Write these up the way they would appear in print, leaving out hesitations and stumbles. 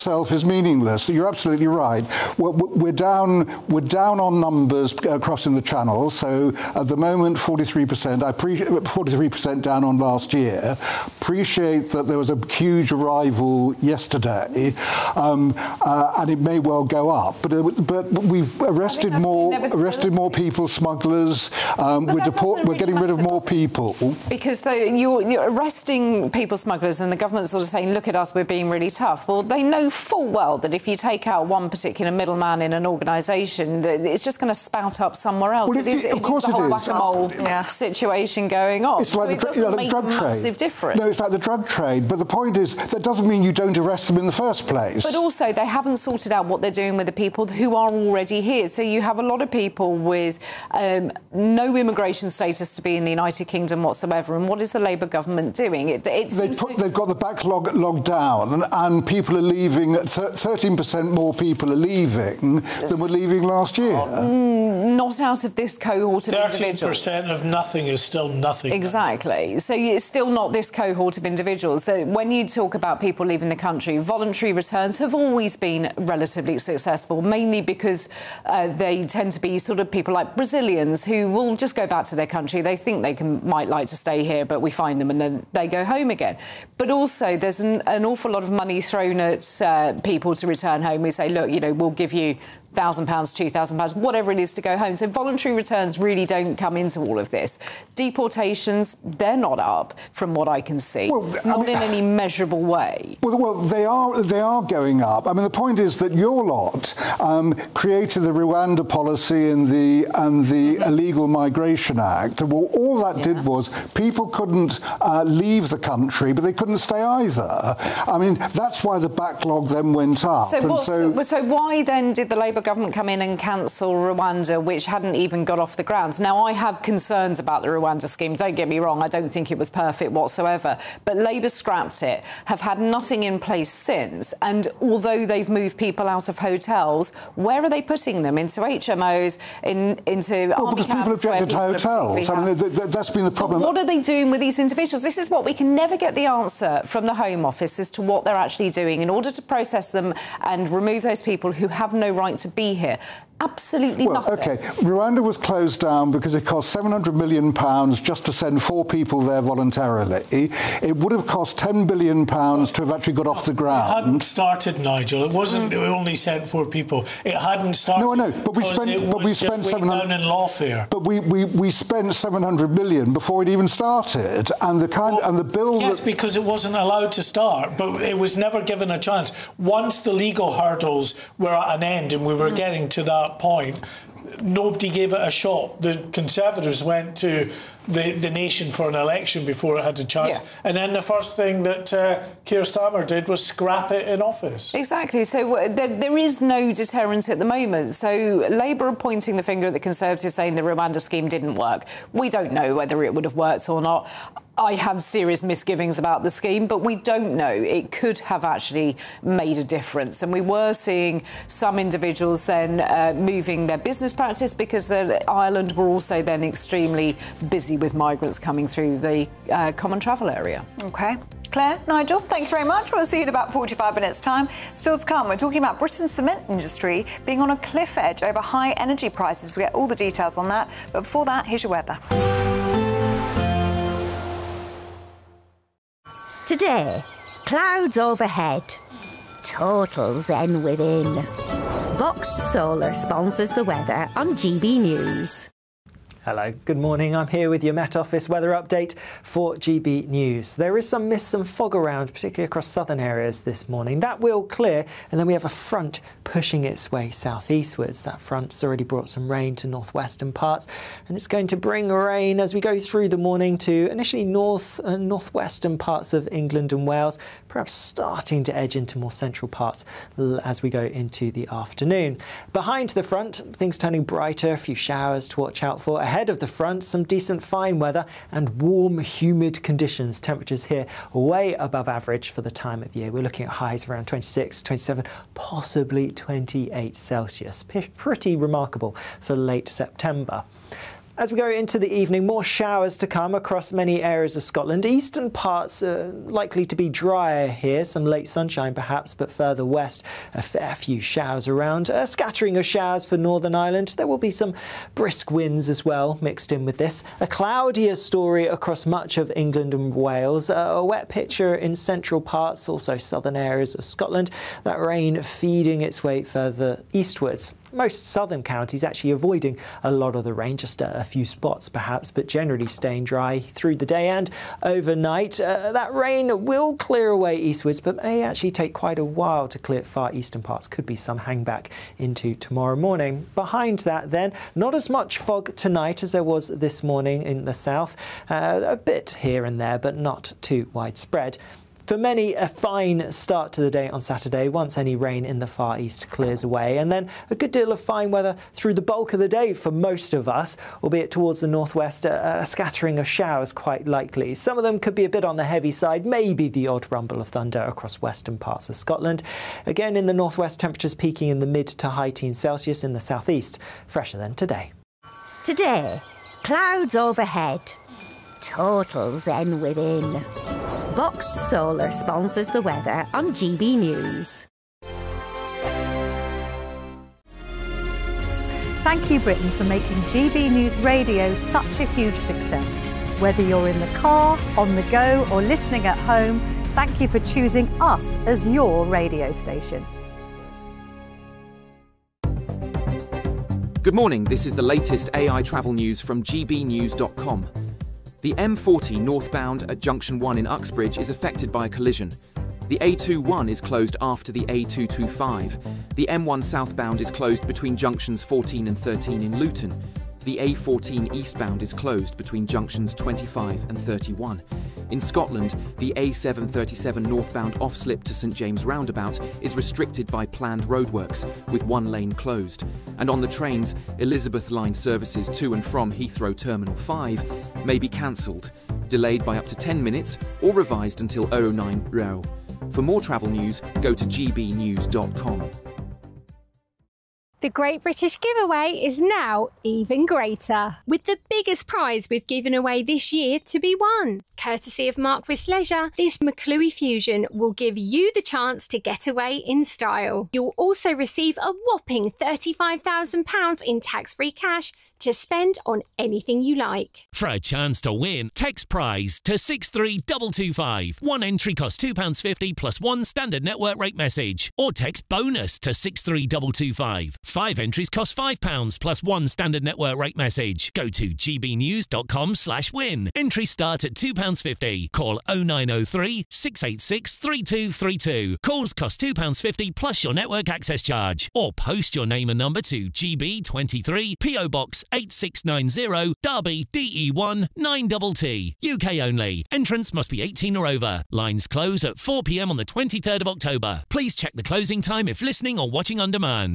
itself is meaningless. You're absolutely right. We're down on numbers crossing the channel. So at the moment, 43%. I appreciate 43% down on last year. Appreciate that there was a huge arrival yesterday, and it may well go up. But we've arrested more people, smugglers. We're getting rid of more people because you're arresting people smugglers, and the government's sort of saying, "Look at us, we're being really tough." Well, they know full well that if you take out one particular middleman in an organisation, it's just going to spout up somewhere else. Of course it is. Whack-a-mole situation going on. It's like it doesn't make a massive difference. No, it's like the drug trade. But the point is, that doesn't mean you don't arrest them in the first place. But also, they haven't sorted out what they're doing with the people who are already here. So you have a lot of people with no immigration status to be in the United Kingdom whatsoever. And what is the Labour government doing? They've got the backlog logged down, and people are leaving. 13% more people are leaving than were leaving last year. Not out of this cohort of individuals. 13% of nothing is still nothing. Exactly. So it's still not this cohort of individuals. So when you talk about people leaving the country, voluntary returns have always been relatively successful, mainly because they tend to be sort of people like Brazilians who will just go back to their country. They think they might like to stay here, but we find them and then they go home again. But also there's an awful lot of money thrown at people to return home. We say, look, we'll give you £1,000, £2,000, whatever it is to go home. So voluntary returns really don't come into all of this. Deportations, they're not up from what I can see, in any measurable way. Well, they are going up. I mean, the point is that your lot created the Rwanda policy and the Illegal Migration Act. Well, all that did was people couldn't leave the country, but they couldn't stay either. I mean, that's why the backlog then went up. So why then did the Labour government come in and cancel Rwanda, which hadn't even got off the ground? Now, I have concerns about the Rwanda scheme. Don't get me wrong, I don't think it was perfect whatsoever. But Labour scrapped it, have had nothing in place since. And although they've moved people out of hotels, where are they putting them? Into HMOs, into army camps? Because people objected to hotels. I mean, that's been the problem. But what are they doing with these individuals? This is what we can never get the answer from the Home Office as to what they're actually doing in order to process them and remove those people who have no right to be here. Absolutely nothing. OK, Rwanda was closed down because it cost £700 million just to send 4 people there voluntarily. It would have cost £10 billion to have actually got off the ground. It hadn't started, Nigel. It wasn't. It only sent 4 people. It hadn't started. No, I know, but we spent down in lawfare. But we spent £700 million before it even started, and the bill. Yes, because it wasn't allowed to start, but it was never given a chance. Once the legal hurdles were at an end and we were getting to that point, nobody gave it a shot. The Conservatives went to the nation for an election before it had a chance. Yeah. And then the first thing that Keir Starmer did was scrap it in office. Exactly. So there is no deterrent at the moment. So Labour are pointing the finger at the Conservatives, saying the Rwanda scheme didn't work. We don't know whether it would have worked or not. I have serious misgivings about the scheme, but we don't know. It could have actually made a difference. And we were seeing some individuals then moving their business practice because Ireland were also then extremely busy with migrants coming through the common travel area. OK. Claire, Nigel, thank you very much. We'll see you in about 45 minutes' time. Still to come, we're talking about Britain's cement industry being on a cliff edge over high energy prices. We get all the details on that. But before that, here's your weather. Today, clouds overhead, total zen within. Vox Solar sponsors the weather on GB News. Hello, good morning. I'm here with your Met Office weather update for GB News. There is some mist and fog around, particularly across southern areas this morning. That will clear, and then we have a front pushing its way southeastwards. That front's already brought some rain to northwestern parts, and it's going to bring rain as we go through the morning to initially north and northwestern parts of England and Wales, perhaps starting to edge into more central parts as we go into the afternoon. Behind the front, things turning brighter, a few showers to watch out for. Ahead of the front, some decent fine weather and warm, humid conditions. Temperatures here way above average for the time of year. We're looking at highs around 26, 27, possibly 28 Celsius. Pretty remarkable for late September. As we go into the evening, more showers to come across many areas of Scotland. Eastern parts are likely to be drier here, some late sunshine perhaps, but further west a fair few showers around. A scattering of showers for Northern Ireland. There will be some brisk winds as well mixed in with this. A cloudier story across much of England and Wales. A wet picture in central parts, also southern areas of Scotland. That rain feeding its way further eastwards. Most southern counties actually avoiding a lot of the rain, just a few spots perhaps, but generally staying dry through the day and overnight. That rain will clear away eastwards, but may actually take quite a while to clear far eastern parts. Could be some hangback into tomorrow morning. Behind that then, not as much fog tonight as there was this morning in the south. A bit here and there, but not too widespread. For many, a fine start to the day on Saturday once any rain in the far east clears away, and then a good deal of fine weather through the bulk of the day for most of us, albeit towards the northwest a scattering of showers quite likely. Some of them could be a bit on the heavy side, maybe the odd rumble of thunder across western parts of Scotland. Again in the northwest, temperatures peaking in the mid to high teens Celsius. In the southeast, fresher than today. Today, clouds overhead, total zen within. Box Solar sponsors the weather on GB News. Thank you, Britain, for making GB News Radio such a huge success. Whether you're in the car, on the go, or listening at home, thank you for choosing us as your radio station. Good morning, this is the latest AI travel news from gbnews.com. The M40 northbound at Junction 1 in Uxbridge is affected by a collision. The A21 is closed after the A225. The M1 southbound is closed between junctions 14 and 13 in Luton. The A14 eastbound is closed between junctions 25 and 31. In Scotland, the A737 northbound off-slip to St James roundabout is restricted by planned roadworks, with one lane closed. And on the trains, Elizabeth Line services to and from Heathrow Terminal 5 may be cancelled, delayed by up to 10 minutes or revised until 09 Row. For more travel news, go to gbnews.com. The Great British Giveaway is now even greater, with the biggest prize we've given away this year to be won. Courtesy of Marquis Leisure, this McClue Fusion will give you the chance to get away in style. You'll also receive a whopping £35,000 in tax-free cash to spend on anything you like. For a chance to win, text prize to 63225. One entry costs £2.50 plus one standard network rate message. Or text bonus to 63225. 5 entries cost £5 plus one standard network rate message. Go to gbnews.com/win. Entries start at £2.50. Call 0903 686 3232. Calls cost £2.50 plus your network access charge. Or post your name and number to GB23 PO Box 8690 Derby DE1 9TT. UK only. Entrance must be 18 or over. Lines close at 4 p.m. on the 23rd of October. Please check the closing time if listening or watching on demand.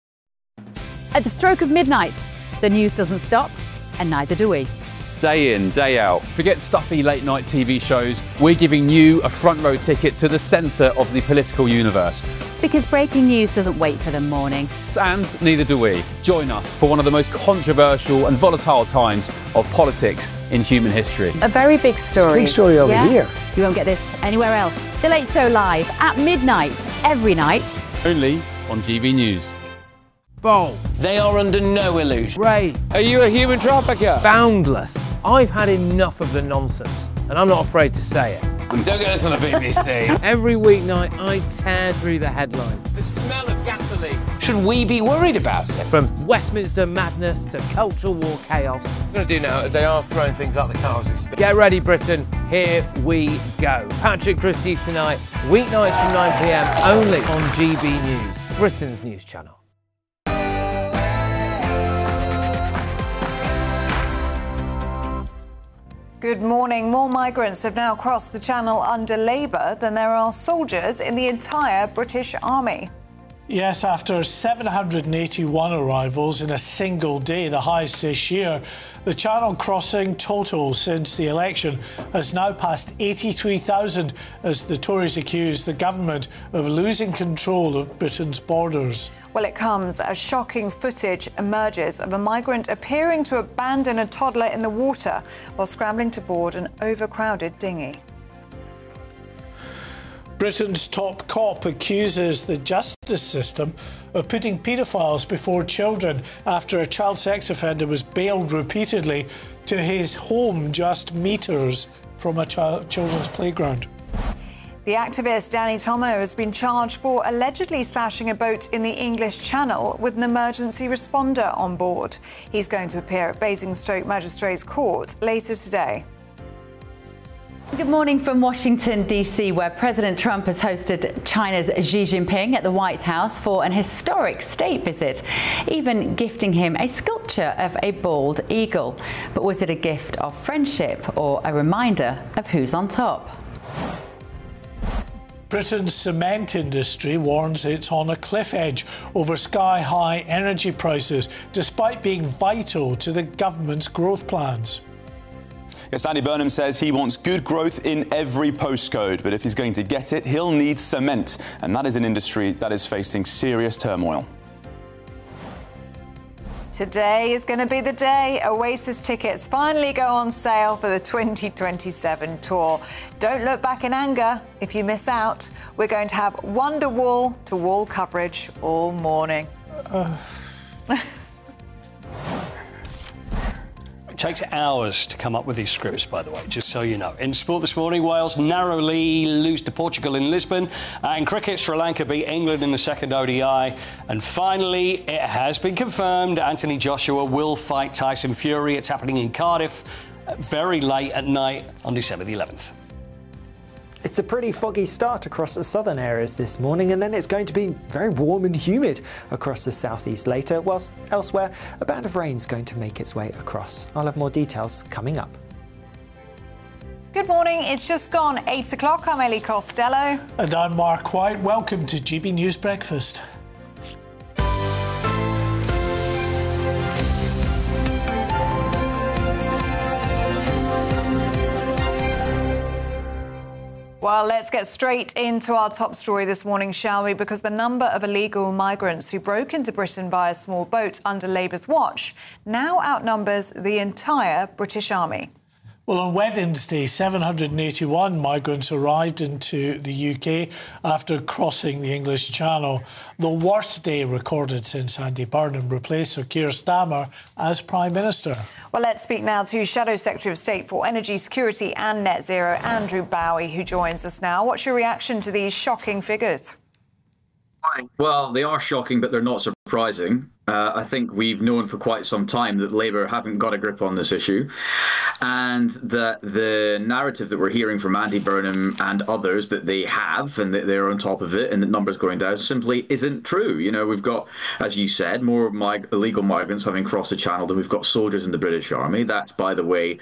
At the stroke of midnight, the news doesn't stop, and neither do we. Day in, day out. Forget stuffy late night TV shows. We're giving you a front row ticket to the centre of the political universe. Because breaking news doesn't wait for the morning. And neither do we. Join us for one of the most controversial and volatile times of politics in human history. A very big story. Big story over here. You won't get this anywhere else. The Late Show live at midnight, every night. Only on GB News. Bold. They are under no illusion. Ray. Are you a human trafficker? Boundless. I've had enough of the nonsense, and I'm not afraid to say it. Don't get this on the BBC. Every weeknight, I tear through the headlines. The smell of gasoline. Should we be worried about it? From Westminster madness to cultural war chaos. What I'm going to do now, they are throwing things out the car as we speak. Get ready, Britain. Here we go. Patrick Christie's tonight, weeknights from 9 p.m, only on GB News, Britain's news channel. Good morning. More migrants have now crossed the Channel under Labour than there are soldiers in the entire British Army. Yes, after 781 arrivals in a single day, the highest this year, the Channel crossing total since the election has now passed 83,000 as the Tories accuse the government of losing control of Britain's borders. Well, it comes as shocking footage emerges of a migrant appearing to abandon a toddler in the water while scrambling to board an overcrowded dinghy. Britain's top cop accuses the justice system of putting paedophiles before children after a child sex offender was bailed repeatedly to his home just metres from a children's playground. The activist Danny Tomo has been charged for allegedly stashing a boat in the English Channel with an emergency responder on board. He's going to appear at Basingstoke Magistrates Court later today. Good morning from Washington, D.C., where President Trump has hosted China's Xi Jinping at the White House for an historic state visit, even gifting him a sculpture of a bald eagle. But was it a gift of friendship or a reminder of who's on top? Britain's cement industry warns it's on a cliff edge over sky-high energy prices, despite being vital to the government's growth plans. Yes, Andy Burnham says he wants good growth in every postcode, but if he's going to get it, he'll need cement, and that is an industry that is facing serious turmoil. Today is going to be the day Oasis tickets finally go on sale for the 2027 tour. Don't look back in anger if you miss out. We're going to have Wonder Wall-to-wall coverage all morning. It takes hours to come up with these scripts, by the way, just so you know. In sport this morning, Wales narrowly lose to Portugal in Lisbon. In cricket, Sri Lanka beat England in the second ODI. And finally, it has been confirmed Anthony Joshua will fight Tyson Fury. It's happening in Cardiff very late at night on December the 11th. It's a pretty foggy start across the southern areas this morning, and then it's going to be very warm and humid across the southeast later, whilst elsewhere a band of rain is going to make its way across. I'll have more details coming up. Good morning, it's just gone 8 o'clock. I'm Ellie Costello. And I'm Mark White. Welcome to GB News Breakfast. Well, let's get straight into our top story this morning, shall we? Because the number of illegal migrants who broke into Britain by a small boat under Labour's watch now outnumbers the entire British Army. Well, on Wednesday, 781 migrants arrived into the UK after crossing the English Channel. The worst day recorded since Andy Burnham replaced Sir Keir Starmer as Prime Minister. Well, let's speak now to Shadow Secretary of State for Energy Security and Net Zero, Andrew Bowie, who joins us now. What's your reaction to these shocking figures? Well, they are shocking, but they're not surprising. I think we've known for quite some time that Labour haven't got a grip on this issue, and that the narrative that we're hearing from Andy Burnham and others that they have and that they're on top of it and the numbers going down simply isn't true. You know, we've got, as you said, more illegal migrants having crossed the Channel than we've got soldiers in the British Army. That's, by the way,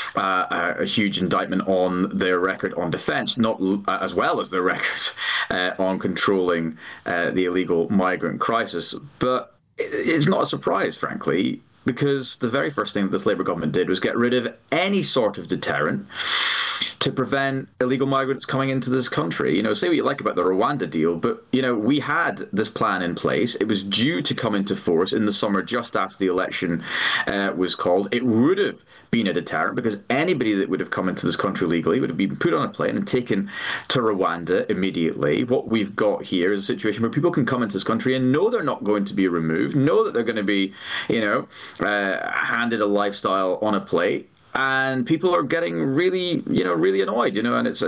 a huge indictment on their record on defence, not as well as their record on controlling the illegal migrant crisis. But it's not a surprise, frankly, because the very first thing that this Labour government did was get rid of any sort of deterrent to prevent illegal migrants coming into this country. You know, say what you like about the Rwanda deal, but, you know, we had this plan in place. It was due to come into force in the summer just after the election was called. It would have been a deterrent because anybody that would have come into this country legally would have been put on a plane and taken to Rwanda immediately. What we've got here is a situation where people can come into this country and know they're not going to be removed, know that they're going to be, you know, handed a lifestyle on a plate. And people are getting really, really annoyed, and it's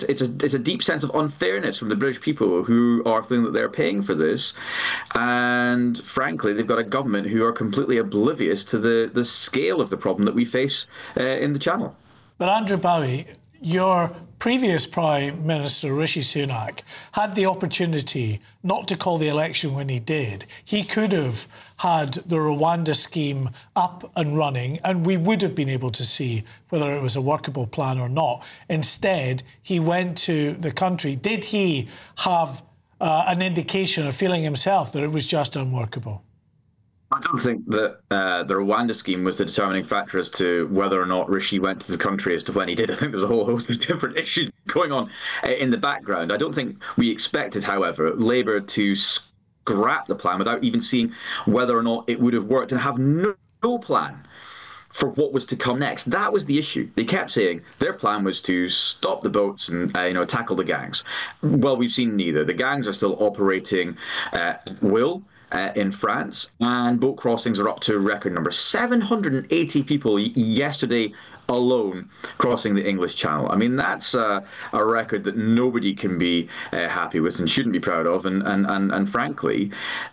a deep sense of unfairness from the British people who are feeling that they're paying for this. And frankly, they've got a government who are completely oblivious to the scale of the problem that we face in the Channel. But Andrew Bowie, your previous Prime Minister, Rishi Sunak, had the opportunity not to call the election when he did. He could have had the Rwanda scheme up and running, and we would have been able to see whether it was a workable plan or not. Instead, he went to the country. Did he have an indication, a feeling himself that it was just unworkable? I don't think that the Rwanda scheme was the determining factor as to whether or not Rishi went to the country as to when he did. I think there's a whole host of different issues going on in the background. I don't think we expected, however, Labour to scrap the plan without even seeing whether or not it would have worked and have no plan for what was to come next. That was the issue. They kept saying their plan was to stop the boats and tackle the gangs. Well, we've seen neither. The gangs are still operating at will in France, and boat crossings are up to a record number. 780 people yesterday alone crossing the English Channel. I mean, that's a record that nobody can be happy with and shouldn't be proud of. And frankly,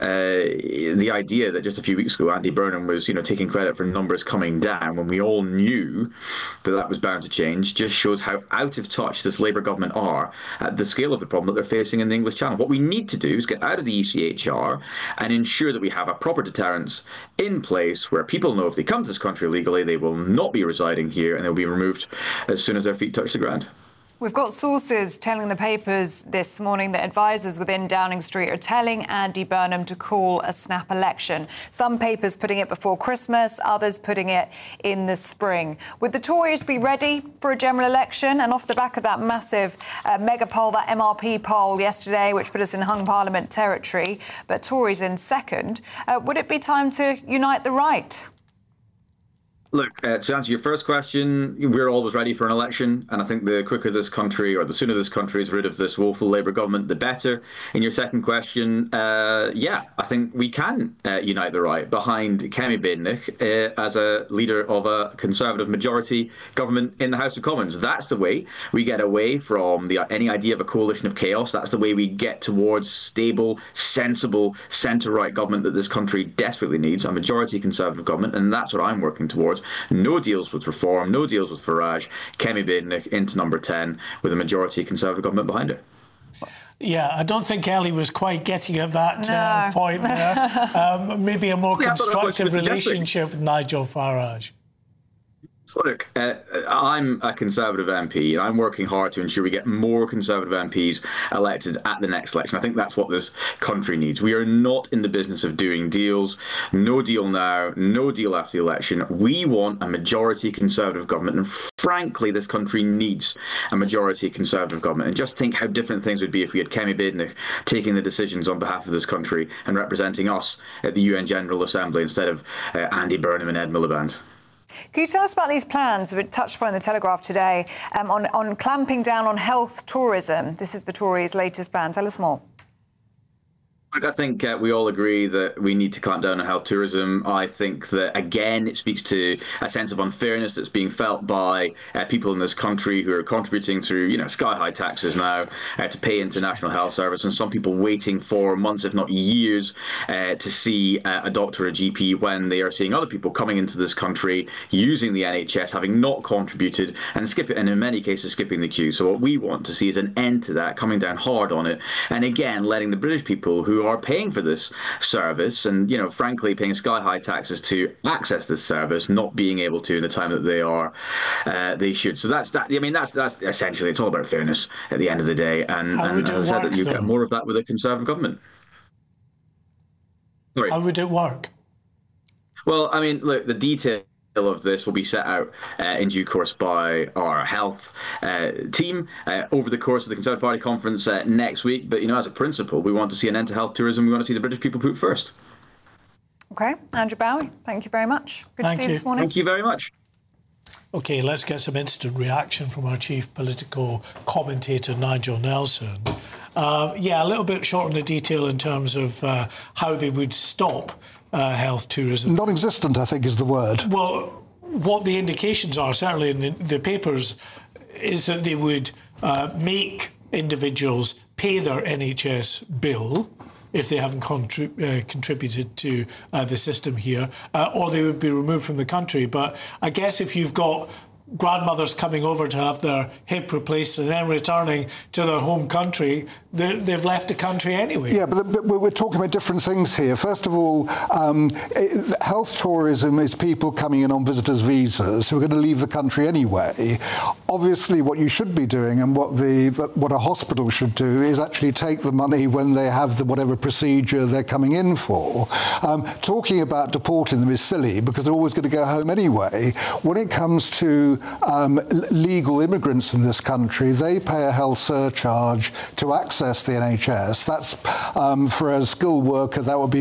the idea that just a few weeks ago Andy Burnham was, taking credit for numbers coming down when we all knew that was bound to change just shows how out of touch this Labour government are at the scale of the problem that they're facing in the English Channel. What we need to do is get out of the ECHR and ensure that we have a proper deterrence in place where people know if they come to this country illegally, they will not be residing here and they'll be removed as soon as their feet touch the ground. We've got sources telling the papers this morning that advisors within Downing Street are telling Andy Burnham to call a snap election. Some papers putting it before Christmas, others putting it in the spring. Would the Tories be ready for a general election? And off the back of that massive mega poll, that MRP poll yesterday, which put us in hung parliament territory, but Tories in second, would it be time to unite the right? Look, to answer your first question, we're always ready for an election, and I think the quicker this country, or the sooner this country is rid of this woeful Labour government, the better. In your second question, I think we can unite the right behind Kemi Badenoch as a leader of a Conservative majority government in the House of Commons. That's the way we get away from any idea of a coalition of chaos. That's the way we get towards stable, sensible, centre-right government that this country desperately needs, a majority Conservative government, and that's what I'm working towards. No deals with Reform, no deals with Farage. Kemi Badenoch into number 10 with a majority Conservative government behind her. Yeah, I don't think Ellie was quite getting at that point there. Maybe a more constructive relationship with Nigel Farage. Look, I'm a Conservative MP, and I'm working hard to ensure we get more Conservative MPs elected at the next election. I think that's what this country needs. We are not in the business of doing deals. No deal now, no deal after the election. We want a majority Conservative government, and frankly, this country needs a majority Conservative government. And just think how different things would be if we had Kemi Badenoch taking the decisions on behalf of this country and representing us at the UN General Assembly instead of Andy Burnham and Ed Miliband. Can you tell us about these plans that were touched upon in the Telegraph today on clamping down on health tourism? This is the Tories' latest plan. Tell us more. I think we all agree that we need to clamp down on health tourism. I think that, again, it speaks to a sense of unfairness that's being felt by people in this country who are contributing through, sky-high taxes now to pay into National Health Service, and some people waiting for months, if not years, to see a doctor or a GP when they are seeing other people coming into this country using the NHS, having not contributed, and in many cases skipping the queue. So what we want to see is an end to that, coming down hard on it, and again, letting the British people who are paying for this service and, frankly, paying sky-high taxes to access this service, not being able to in the time that they should. So that's that. I mean, that's essentially, it's all about fairness at the end of the day. And as I said, that you get more of that with a Conservative government. Sorry. How would it work? Well, I mean, look, the detail of this will be set out in due course by our health team over the course of the Conservative Party conference next week. But, as a principle, we want to see an end to health tourism. We want to see the British people put first. OK. Andrew Bowie, thank you very much. Good to see you this morning. Thank you very much. OK, let's get some instant reaction from our chief political commentator, Nigel Nelson. A little bit short on the detail in terms of how they would stop health tourism. Non-existent, I think, is the word. Well, what the indications are, certainly in the papers, is that they would make individuals pay their NHS bill if they haven't contributed to the system here, or they would be removed from the country. But I guess if you've got grandmothers coming over to have their hip replaced and then returning to their home country, they've left the country anyway. Yeah, but we're talking about different things here. First of all, health tourism is people coming in on visitors' visas who are going to leave the country anyway. Obviously, what you should be doing and what a hospital should do is actually take the money when they have whatever procedure they're coming in for. Talking about deporting them is silly because they're always going to go home anyway. When it comes to legal immigrants in this country, they pay a health surcharge to access the NHS. That's for a skilled worker, that would be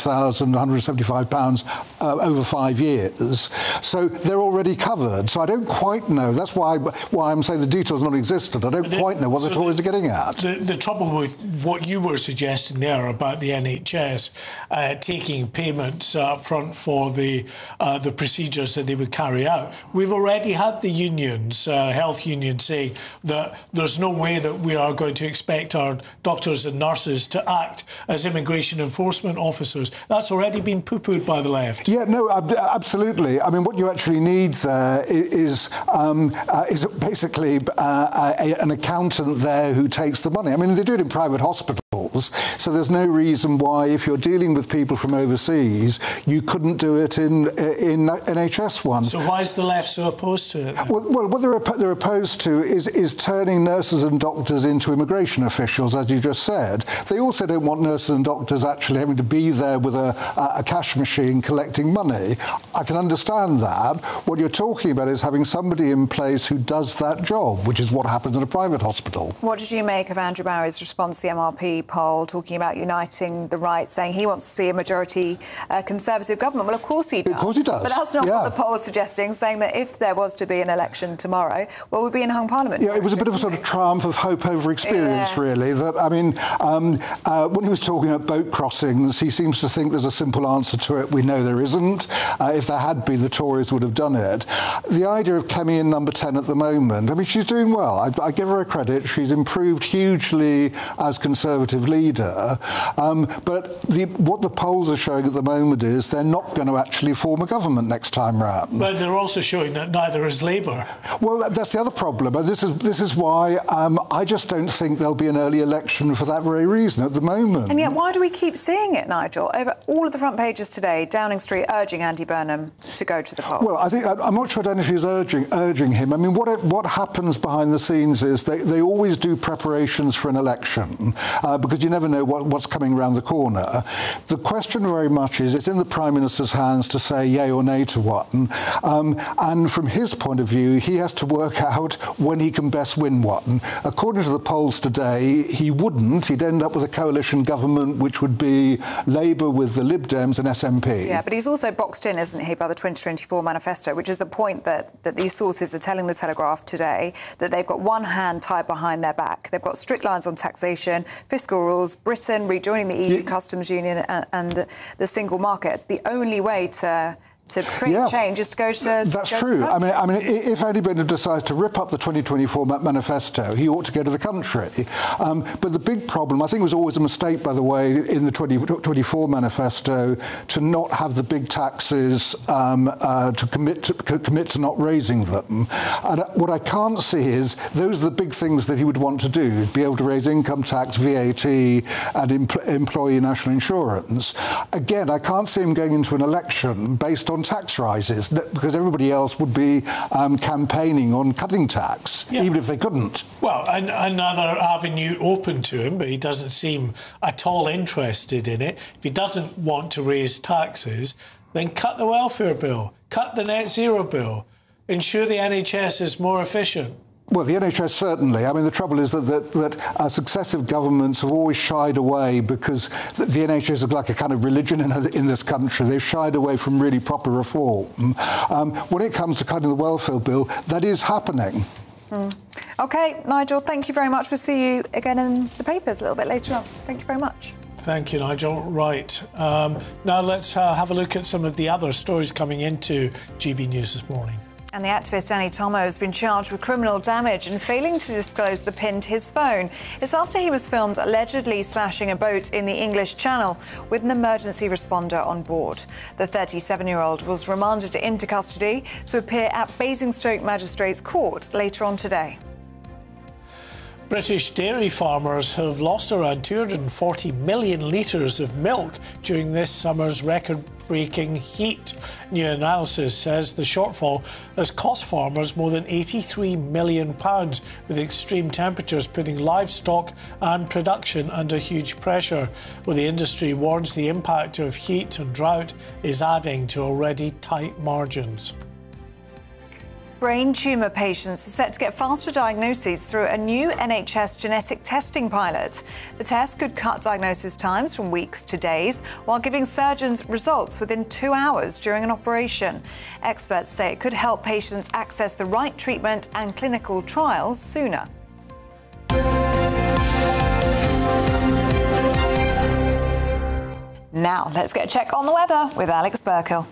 £5,175 over 5 years. So they're already covered. So I don't quite know. That's why I'm saying the detail's not existent. I don't quite know what the Tories are getting at. The trouble with what you were suggesting there about the NHS taking payments up front for the procedures that they would carry out, we've already had the unions, health unions, say that there's no way that we are going to expect our doctors and nurses to act as immigration enforcement officers. That's already been poo-pooed by the left. Yeah, no, absolutely. I mean, what you actually need there is basically an accountant there who takes the money. I mean, they do it in private hospitals, so there's no reason why, if you're dealing with people from overseas, you couldn't do it in NHS one. So why is the left so opposed to it? Well, what they're opposed to is turning nurses and doctors into immigration officials, as you just said. They also don't want nurses and doctors actually having to be there with a cash machine collecting money. I can understand that. What you're talking about is having somebody in place who does that job, which is what happens in a private hospital. What did you make of Andrew Barry's response to the MRP poll, talking about uniting the right, saying he wants to see a majority Conservative government? Well, of course he does. Of course he does. But that's not what the poll is suggesting, saying that if there was to be an election tomorrow, well, we'd be in hung parliament. Yeah, it was a bit of a sort of triumph of hope over experience, really. That, I mean, when he was talking about boat crossings, he seems to think there's a simple answer to it. We know there isn't. If there had been, the Tories would have done it. The idea of Kemi in number 10 at the moment, I mean, she's doing well. I give her a credit. She's improved hugely as Conservative leader. But what the polls are showing at the moment is they're not going to actually form a government next time round. But they're also showing that neither is Labour. Well, that's the other problem. This is why I just don't think there'll be an early election for that very reason at the moment. And yet, why do we keep seeing it, Nigel? Over all of the front pages today, Downing Street urging Andy Burnham to go to the polls. Well, I'm not sure Downing Street is urging him. I mean, what happens behind the scenes is they always do preparations for an election because you never know what's coming around the corner. The question very much is, it's in the Prime Minister's hands to say yay or nay to one. And from his point of view, he has to work out when he can best win one. According to the polls today, he wouldn't. He'd end up with a coalition government, which would be Labour with the Lib Dems and SNP. Yeah, but he's also boxed in, isn't he, by the 2024 manifesto, which is the point that these sources are telling the Telegraph today, that they've got one hand tied behind their back. They've got strict lines on taxation, fiscal rules, Britain rejoining the EU customs union and the single market. The only way to create change is to go to... That's true. I mean, if Andy Burnham decides to rip up the 2024 manifesto, he ought to go to the country. But the big problem, I think it was always a mistake, by the way, in the 2024 manifesto to not have the big taxes, to commit to not raising them. And what I can't see is those are the big things that he would want to do, be able to raise income tax, VAT and employee national insurance. Again, I can't see him going into an election based on tax rises, because everybody else would be campaigning on cutting tax, even if they couldn't. Well, another avenue open to him, but he doesn't seem at all interested in it. If he doesn't want to raise taxes, then cut the welfare bill, cut the net zero bill, ensure the NHS is more efficient. Well, the NHS certainly. I mean, the trouble is that successive governments have always shied away because the NHS is like a kind of religion in this country. They've shied away from really proper reform. When it comes to cutting the welfare bill, that is happening. OK, Nigel, thank you very much. We'll see you again in the papers a little bit later on. Thank you very much. Thank you, Nigel. Right. Now let's have a look at some of the other stories coming into GB News this morning. And the activist Danny Tomo has been charged with criminal damage and failing to disclose the pin to his phone. It's after he was filmed allegedly slashing a boat in the English Channel with an emergency responder on board. The 37-year-old was remanded into custody to appear at Basingstoke Magistrates Court later on today. British dairy farmers have lost around 240 million litres of milk during this summer's record-breaking heat. New analysis says the shortfall has cost farmers more than £83 million, with extreme temperatures putting livestock and production under huge pressure. Well, the industry warns the impact of heat and drought is adding to already tight margins. Brain tumour patients are set to get faster diagnoses through a new NHS genetic testing pilot. The test could cut diagnosis times from weeks to days, while giving surgeons results within 2 hours during an operation. Experts say it could help patients access the right treatment and clinical trials sooner. Now, let's get a check on the weather with Alex Burkill.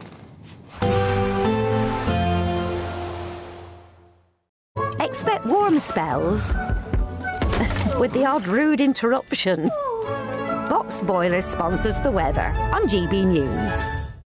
Expect warm spells with the odd rude interruption. Box Boilers sponsors the weather on GB News.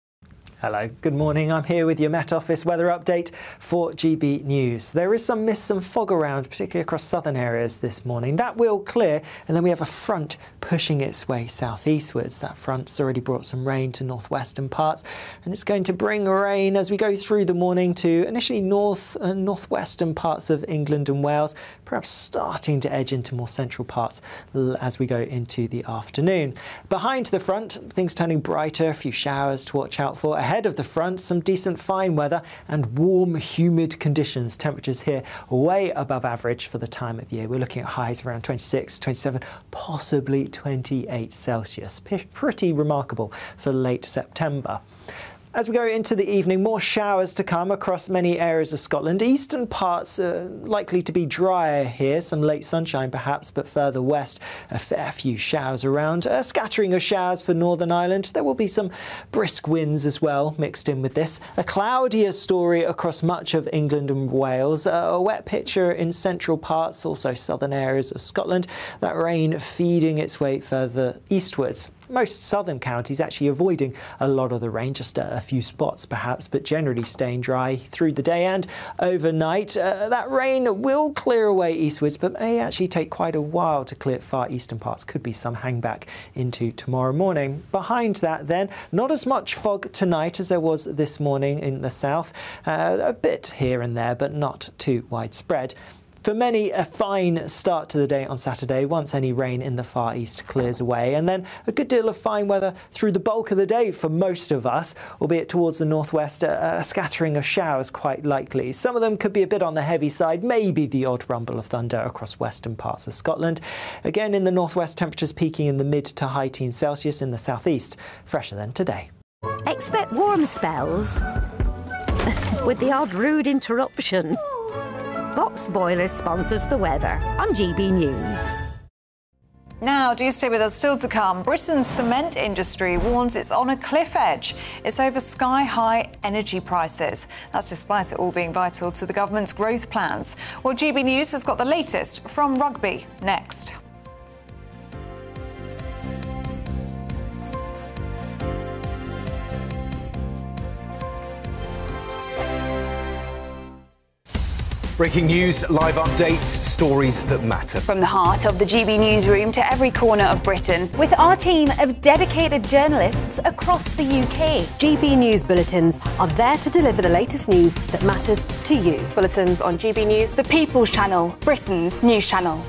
Hello, good morning. I'm here with your Met Office weather update for GB News. There is some mist and fog around, particularly across southern areas this morning. That will clear, and then we have a front pushing its way southeastwards. That front's already brought some rain to northwestern parts, and it's going to bring rain as we go through the morning to initially north and northwestern parts of England and Wales, perhaps starting to edge into more central parts as we go into the afternoon. Behind the front, things turning brighter, a few showers to watch out for. Ahead of the front, some decent fine weather and warm, humid conditions. Temperatures here way above average for the time of year. We're looking at highs around 26, 27, possibly 28 Celsius. Pretty remarkable for late September. As we go into the evening, more showers to come across many areas of Scotland. Eastern parts are likely to be drier here, some late sunshine perhaps, but further west a fair few showers around. A scattering of showers for Northern Ireland. There will be some brisk winds as well mixed in with this. A cloudier story across much of England and Wales. A wet picture in central parts, also southern areas of Scotland. That rain feeding its way further eastwards. Most southern counties actually avoiding a lot of the rain, just a few spots perhaps, but generally staying dry through the day and overnight. That rain will clear away eastwards, but may actually take quite a while to clear far eastern parts. Could be some hangback into tomorrow morning. Behind that then, not as much fog tonight as there was this morning in the south. A bit here and there, but not too widespread. For many, a fine start to the day on Saturday once any rain in the far east clears away, and then a good deal of fine weather through the bulk of the day for most of us, albeit towards the northwest, a scattering of showers quite likely. Some of them could be a bit on the heavy side, maybe the odd rumble of thunder across western parts of Scotland. Again, in the northwest, temperatures peaking in the mid to high teens Celsius. In the southeast, fresher than today. Expect warm spells with the odd rude interruption. Box Boilers sponsors the weather on GB News. Now, do stay with us. Still to come, Britain's cement industry warns it's on a cliff edge. It's over sky-high energy prices. That's despite it all being vital to the government's growth plans. Well, GB News has got the latest from rugby next. Breaking news, live updates, stories that matter. From the heart of the GB newsroom to every corner of Britain, with our team of dedicated journalists across the UK. GB News bulletins are there to deliver the latest news that matters to you. Bulletins on GB News, the People's Channel, Britain's news channel.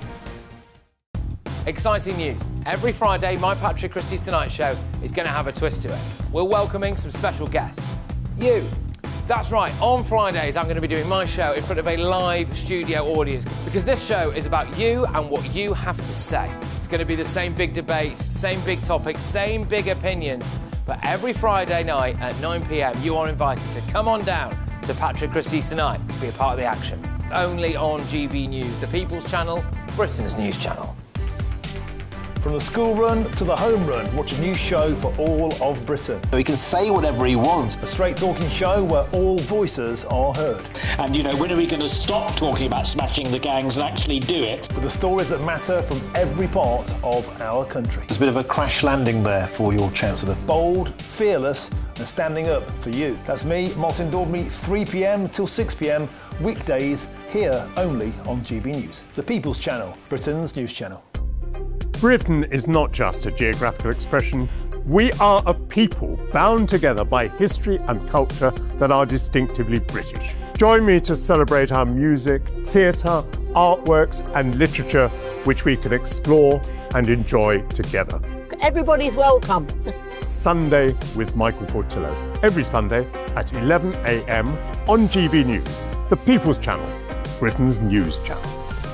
Exciting news. Every Friday, my Patrick Christie's Tonight Show is going to have a twist to it. We're welcoming some special guests. You. That's right, on Fridays I'm going to be doing my show in front of a live studio audience because this show is about you and what you have to say. It's going to be the same big debates, same big topics, same big opinions, but every Friday night at 9 p.m. you are invited to come on down to Patrick Christie's Tonight to be a part of the action. Only on GB News, the People's Channel, Britain's news channel. From the school run to the home run, watch a new show for all of Britain. He can say whatever he wants. A straight talking show where all voices are heard. And, you know, when are we going to stop talking about smashing the gangs and actually do it? With the stories that matter from every part of our country. There's a bit of a crash landing there for your Chancellor. Bold, fearless and standing up for you. That's me, Martin Daubney, 3 p.m. till 6 p.m, weekdays, here only on GB News. The People's Channel, Britain's news channel. Britain is not just a geographical expression. We are a people bound together by history and culture that are distinctively British. Join me to celebrate our music, theatre, artworks and literature, which we can explore and enjoy together. Everybody's welcome. Sunday with Michael Portillo. Every Sunday at 11 a.m. on GB News, the People's Channel, Britain's news channel.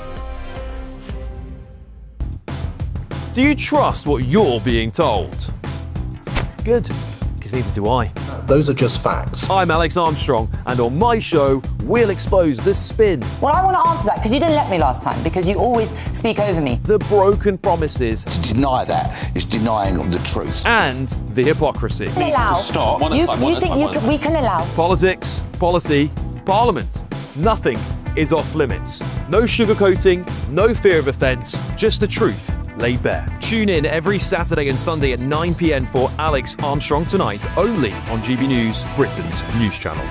Do you trust what you're being told? Good, because neither do I. Those are just facts. I'm Alex Armstrong, and on my show, we'll expose the spin. Well, I want to answer that, because you didn't let me last time, because you always speak over me. The broken promises. To deny that is denying the truth. And the hypocrisy. Needs to stop. We can allow. Politics, policy, parliament. Nothing is off limits. No sugarcoating, no fear of offence, just the truth laid bare. Tune in every Saturday and Sunday at 9 p.m. for Alex Armstrong Tonight, only on GB News, Britain's news channel.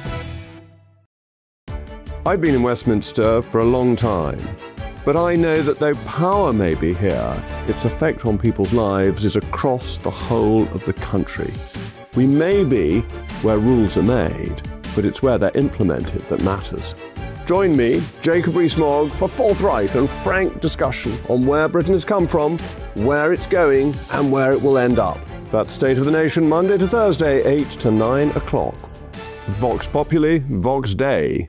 I've been in Westminster for a long time, but I know that though power may be here, its effect on people's lives is across the whole of the country. We may be where rules are made, but it's where they're implemented that matters. Join me, Jacob Rees-Mogg, for forthright and frank discussion on where Britain has come from, where it's going, and where it will end up. That's State of the Nation, Monday to Thursday, 8 to 9 o'clock. Vox Populi, Vox Dei.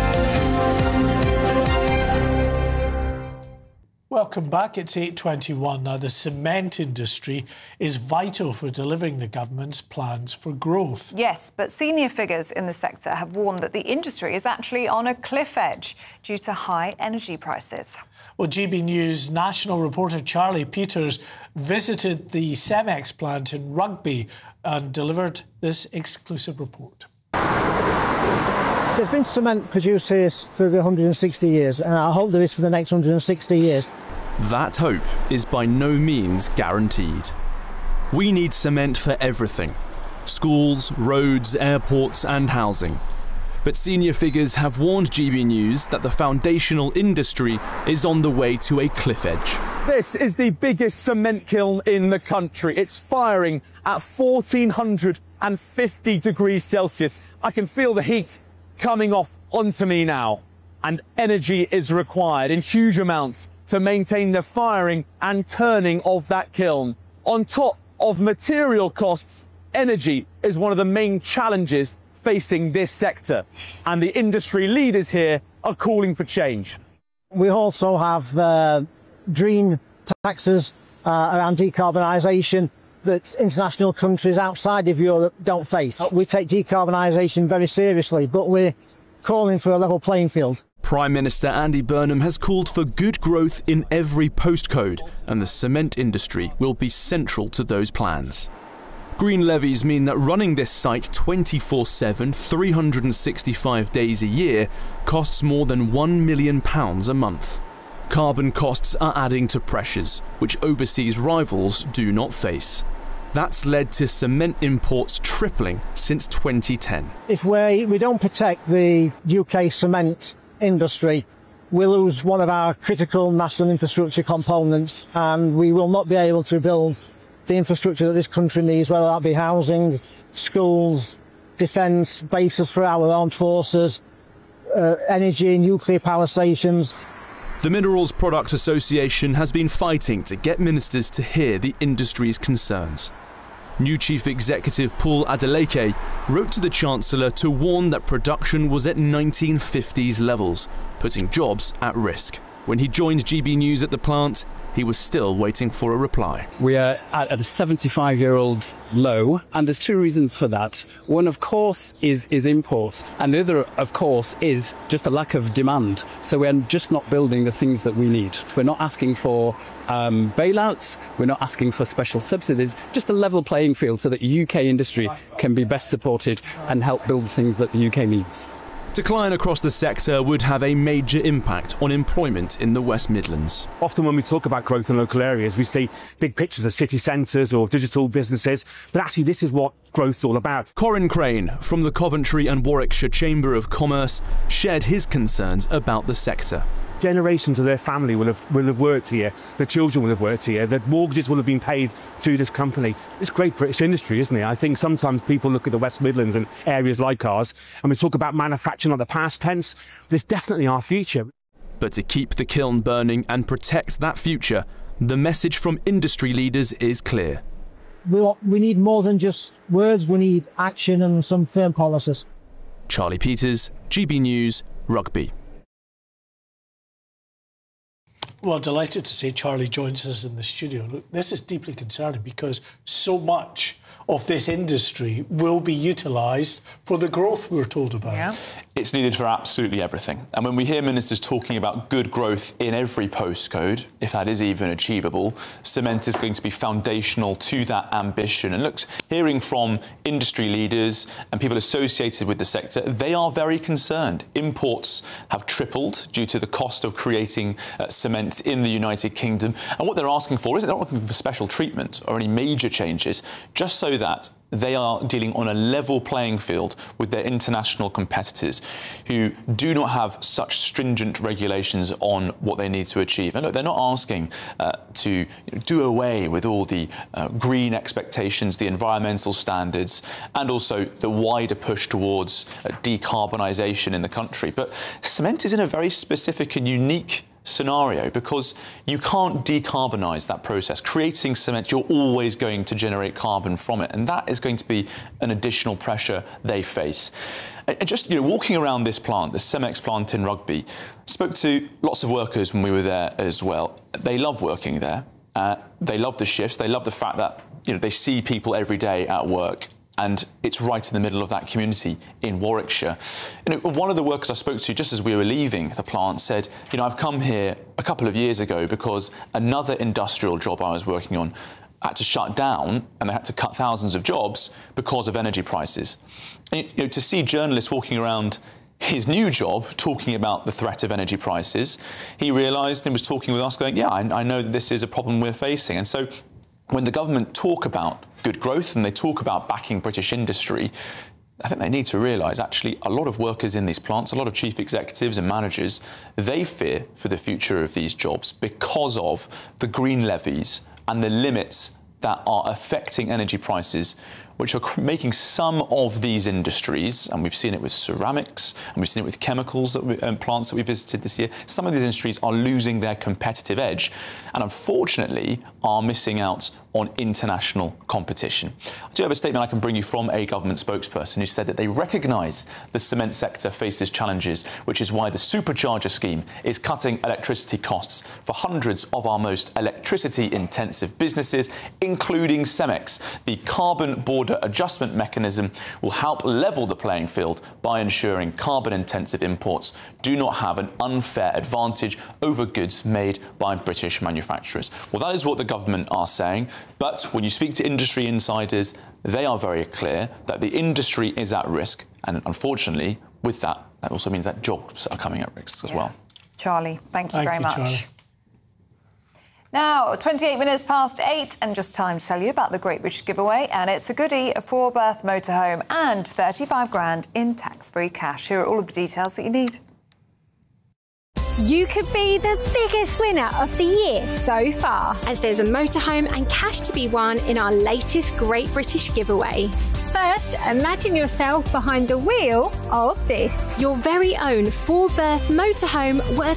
Welcome back. It's 8:21 now. The cement industry is vital for delivering the government's plans for growth. Yes, but senior figures in the sector have warned that the industry is actually on a cliff edge due to high energy prices. Well, GB News national reporter Charlie Peters visited the Cemex plant in Rugby and delivered this exclusive report. There's been cement produced here for the 160 years, and I hope there is for the next 160 years. That hope is by no means guaranteed. We need cement for everything: schools, roads, airports and housing. But senior figures have warned GB News that the foundational industry is on the way to a cliff edge. This is the biggest cement kiln in the country. It's firing at 1450 degrees Celsius. I can feel the heat coming off onto me now. And energy is required in huge amounts to maintain the firing and turning of that kiln. On top of material costs, energy is one of the main challenges facing this sector, and the industry leaders here are calling for change. We also have green taxes around decarbonisation that international countries outside of Europe don't face. We take decarbonisation very seriously, but we're calling for a level playing field. Prime Minister Andy Burnham has called for good growth in every postcode, and the cement industry will be central to those plans. Green levies mean that running this site 24/7, 365 days a year costs more than £1 million a month. Carbon costs are adding to pressures, which overseas rivals do not face. That's led to cement imports tripling since 2010. If we don't protect the UK cement industry, we'll lose one of our critical national infrastructure components, and we will not be able to build the infrastructure that this country needs, whether that be housing, schools, defence, bases for our armed forces, energy, nuclear power stations. The Minerals Products Association has been fighting to get ministers to hear the industry's concerns. New Chief Executive Paul Adeleke wrote to the Chancellor to warn that production was at 1950s levels, putting jobs at risk. When he joined GB News at the plant, he was still waiting for a reply. We are at a 75-year-old low, and there's two reasons for that. One, of course, is imports, and the other, of course, is just a lack of demand. So we're just not building the things that we need. We're not asking for bailouts, we're not asking for special subsidies, just a level playing field so that UK industry can be best supported and help build the things that the UK needs. Decline across the sector would have a major impact on employment in the West Midlands. Often when we talk about growth in local areas, we see big pictures of city centres or digital businesses, but actually this is what growth's all about. Corin Crane from the Coventry and Warwickshire Chamber of Commerce shared his concerns about the sector. Generations of their family will have worked here, their children will have worked here, their mortgages will have been paid through this company. It's great British industry, isn't it? I think sometimes people look at the West Midlands and areas like ours, and we talk about manufacturing like the past tense. It's definitely our future. But to keep the kiln burning and protect that future, the message from industry leaders is clear. We need more than just words, we need action and some firm policies. Charlie Peters, GB News, Rugby. Well, delighted to say Charlie joins us in the studio. Look, this is deeply concerning because so much of this industry will be utilised for the growth we're told about. Yeah. It's needed for absolutely everything. And when we hear ministers talking about good growth in every postcode, if that is even achievable, cement is going to be foundational to that ambition. And look, hearing from industry leaders and people associated with the sector, they are very concerned. Imports have tripled due to the cost of creating cement in the United Kingdom. And what they're asking for isn't they're not looking for special treatment or any major changes, just so that they are dealing on a level playing field with their international competitors who do not have such stringent regulations on what they need to achieve. And look, they're not asking to do away with all the green expectations, the environmental standards, and also the wider push towards decarbonisation in the country. But cement is in a very specific and unique scenario because you can't decarbonise that process. Creating cement, you're always going to generate carbon from it, and that is going to be an additional pressure they face. And just walking around this plant, the Cemex plant in Rugby, spoke to lots of workers when we were there as well. They love working there. They love the shifts. They love the fact that they see people every day at work. And it's right in the middle of that community in Warwickshire. One of the workers I spoke to just as we were leaving the plant said, I've come here a couple of years ago because another industrial job I was working on had to shut down and they had to cut thousands of jobs because of energy prices. And to see journalists walking around his new job talking about the threat of energy prices, he realised and was talking with us going, yeah, I know that this is a problem we're facing. And so when the government talk about good growth and they talk about backing British industry, I think they need to realise actually a lot of workers in these plants, a lot of chief executives and managers, they fear for the future of these jobs because of the green levies and the limits that are affecting energy prices, which are making some of these industries, and we've seen it with ceramics, and we've seen it with chemicals plants that we visited this year, some of these industries are losing their competitive edge and unfortunately are missing out on international competition. I do have a statement I can bring you from a government spokesperson who said that they recognise the cement sector faces challenges, which is why the Supercharger scheme is cutting electricity costs for hundreds of our most electricity-intensive businesses, including Cemex. The Carbon Border Adjustment Mechanism will help level the playing field by ensuring carbon-intensive imports do not have an unfair advantage over goods made by British manufacturers. Well, that is what the government are saying. But when you speak to industry insiders, they are very clear that the industry is at risk. And unfortunately, with that, that also means that jobs are coming at risk as well. Charlie, thank you very much. Charlie. Now, 28 minutes past 8, and just time to tell you about the Great British Giveaway. And it's a goodie, a 4-berth motorhome and 35 grand in tax-free cash. Here are all of the details that you need. You could be the biggest winner of the year so far, as there's a motorhome and cash to be won in our latest Great British Giveaway. First, imagine yourself behind the wheel of this. Your very own 4-berth motorhome worth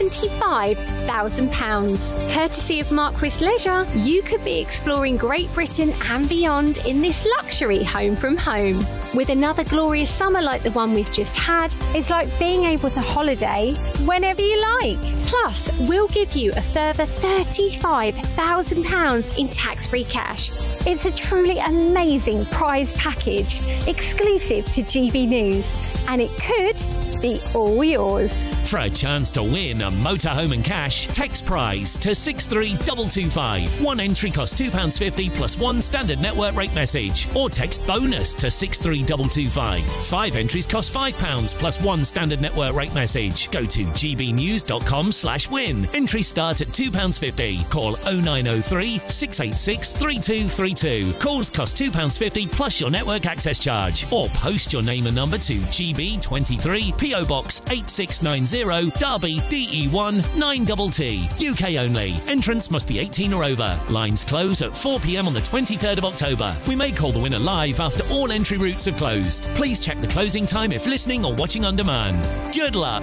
£75,000. Courtesy of Marquis Leisure, you could be exploring Great Britain and beyond in this luxury home from home. With another glorious summer like the one we've just had, it's like being able to holiday whenever you like. Plus, we'll give you a further £35,000 in tax-free cash. It's a truly amazing prize package, exclusive to GB News, and it could be all yours. For a chance to win a motorhome and cash, text prize to 63225. One entry costs £2.50 plus one standard network rate message. Or text bonus to 63225. 5 entries cost £5 plus one standard network rate message. Go to gbnews.com/win. Entries start at £2.50. Call 0903 686 3232. Calls cost £2.50 plus your network access charge. Or post your name and number to GB23 PO Box 8690 Derby DE1 9TT. UK only. Entrance must be 18 or over. Lines close at 4 p.m. on the 23rd of October. We may call the winner live after all entry routes have closed. Please check the closing time if listening or watching on demand. Good luck.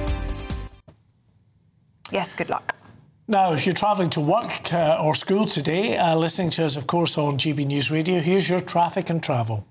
Yes, good luck. Now, if you're travelling to work or school today, listening to us, of course, on GB News Radio, here's your traffic and travel.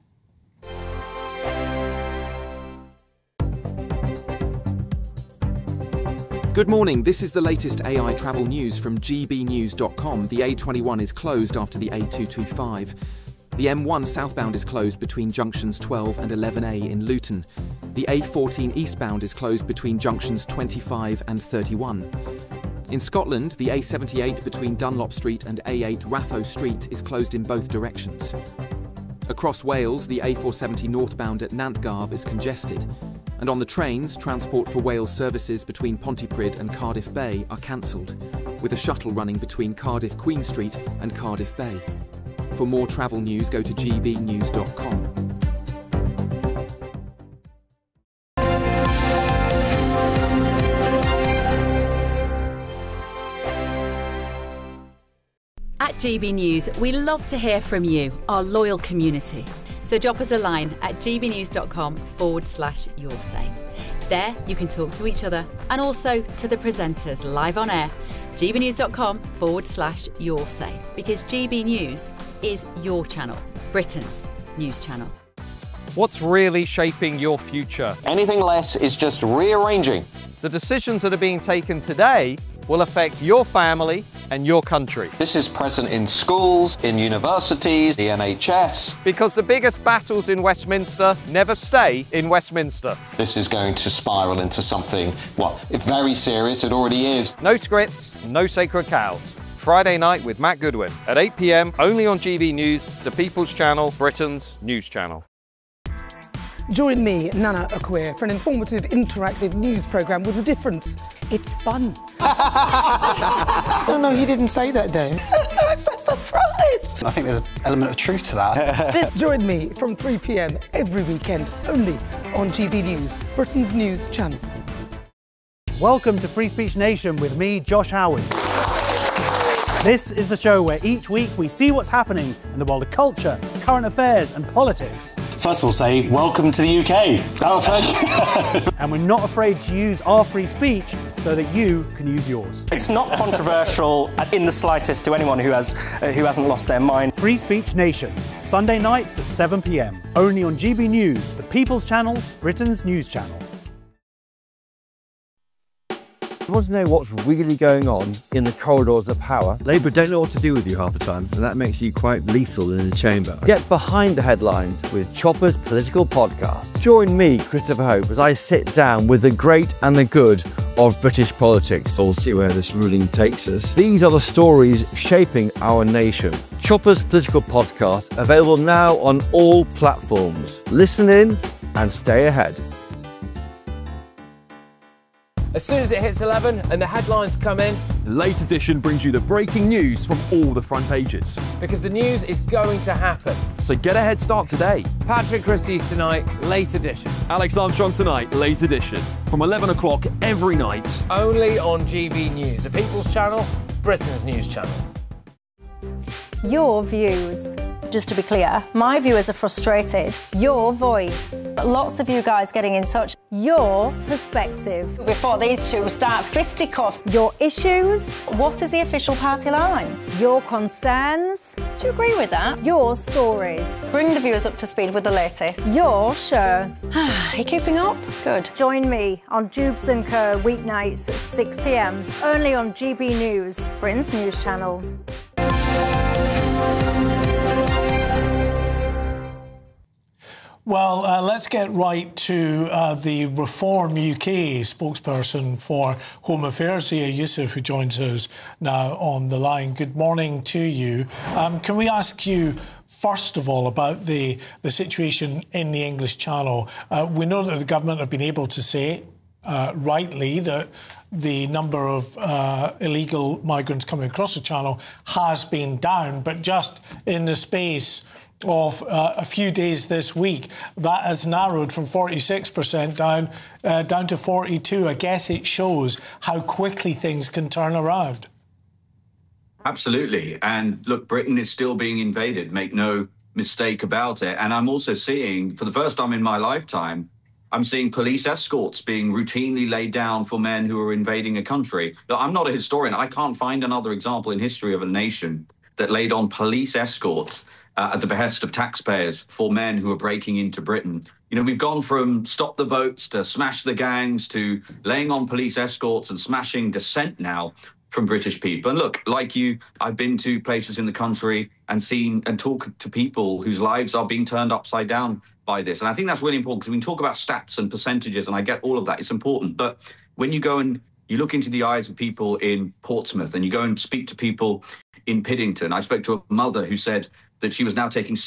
Good morning, this is the latest AI travel news from gbnews.com. The A21 is closed after the A225. The M1 southbound is closed between junctions 12 and 11A in Luton. The A14 eastbound is closed between junctions 25 and 31. In Scotland, the A78 between Dunlop Street and A8 Ratho Street is closed in both directions. Across Wales, the A470 northbound at Nantgarv is congested. And on the trains, Transport for Wales services between Pontypridd and Cardiff Bay are cancelled, with a shuttle running between Cardiff Queen Street and Cardiff Bay. For more travel news, go to gbnews.com. At GB News, we love to hear from you, our loyal community. So drop us a line at gbnews.com/yoursay. There you can talk to each other and also to the presenters live on air. gbnews.com/yoursay, because GB News is your channel, Britain's news channel. What's really shaping your future? Anything less is just rearranging. The decisions that are being taken today will affect your family and your country. This is present in schools, in universities, the NHS. Because the biggest battles in Westminster never stay in Westminster. This is going to spiral into something, well, it's very serious, it already is. No scripts, no sacred cows. Friday night with Matt Goodwin at 8 p.m, only on GB News, the People's Channel, Britain's news channel. Join me, Nana Akwe, for an informative, interactive news programme with a difference. It's fun. No, you didn't say that, Dave. I'm so surprised. I think there's an element of truth to that. Join me from 3 p.m. every weekend, only on GB News, Britain's news channel. Welcome to Free Speech Nation with me, Josh Howard. This is the show where each week we see what's happening in the world of culture, current affairs and politics. First we'll say, welcome to the UK. Oh, thank you. And we're not afraid to use our free speech so that you can use yours. It's not controversial in the slightest to anyone who hasn't lost their mind. Free Speech Nation, Sunday nights at 7 p.m, only on GB News, the People's Channel, Britain's news channel. You want to know what's really going on in the corridors of power? Labour don't know what to do with you half the time, and that makes you quite lethal in the chamber. Get behind the headlines with Chopper's Political Podcast. Join me, Christopher Hope, as I sit down with the great and the good of British politics. We'll see where this ruling takes us. These are the stories shaping our nation. Chopper's Political Podcast, available now on all platforms. Listen in and stay ahead. As soon as it hits 11 and the headlines come in, the Late Edition brings you the breaking news from all the front pages. Because the news is going to happen. So get a head start today. Patrick Christie's Tonight, Late Edition. Alex Armstrong Tonight, Late Edition. From 11 o'clock every night. Only on GB News, the People's Channel, Britain's news channel. Your views. Just to be clear, my viewers are frustrated. Your voice. Lots of you guys getting in touch. Your perspective. Before these two start fisticuffs. Your issues. What is the official party line? Your concerns. Do you agree with that? Your stories. Bring the viewers up to speed with the latest. Your show. Are you keeping up? Good. Join me on Jubes & Co. weeknights at 6 p.m. only on GB News, Britain's news channel. Well, let's get right to the Reform UK spokesperson for Home Affairs, Zia Yusuf, who joins us now on the line. Good morning to you. Can we ask you, first of all, about the situation in the English Channel? We know that the government have been able to say, rightly, that the number of illegal migrants coming across the Channel has been down, but just in the space of a few days this week, that has narrowed from 46% down to 42%. I guess it shows how quickly things can turn around. Absolutely. And look, Britain is still being invaded, make no mistake about it. And I'm also seeing, for the first time in my lifetime, I'm seeing police escorts being routinely laid down for men who are invading a country. Look, I'm not a historian. I can't find another example in history of a nation that laid on police escorts at the behest of taxpayers for men who are breaking into Britain. You know, we've gone from stop the boats to smash the gangs to laying on police escorts and smashing dissent now from British people. And look, like you, I've been to places in the country and seen and talked to people whose lives are being turned upside down by this. And I think that's really important, because we can talk about stats and percentages, and I get all of that. It's important. But when you go and you look into the eyes of people in Portsmouth and you go and speak to people in Piddington, I spoke to a mother who said that she was now taking